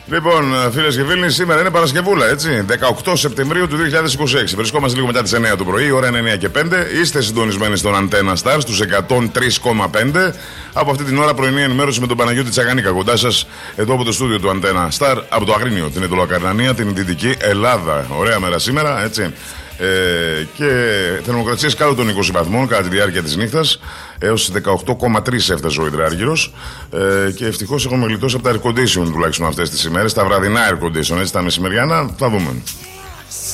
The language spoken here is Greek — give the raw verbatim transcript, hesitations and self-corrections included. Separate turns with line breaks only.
Λοιπόν, φίλες και φίλοι, σήμερα είναι Παρασκευούλα, έτσι. δεκαοκτώ Σεπτεμβρίου του δύο χιλιάδες είκοσι έξι. Βρισκόμαστε λίγο μετά τις εννιά το πρωί, η ώρα είναι εννιά και πέντε. Είστε συντονισμένοι στον Αντένα Star στους εκατόν τρία κόμμα πέντε. Από αυτή την ώρα, πρωινή ενημέρωση με τον Παναγιώτη Τσαγανίκα κοντά σας, εδώ από το στούντιο του Αντένα Star, από το Αγρίνιο, την Ετωλοκαρνανία, την Δυτική Ελλάδα. Ωραία μέρα σήμερα, έτσι. Ε, και θερμοκρασίες κάτω των είκοσι βαθμών κατά τη διάρκεια της νύχτας. Έως δεκαοκτώ κόμμα τρία έφτασε ο υδράργυρος. Ε, και ευτυχώς έχουμε γλιτώσει από τα air condition τουλάχιστον αυτές τις ημέρες. Τα βραδινά air condition, έτσι, τα μεσημεριανά θα δούμε.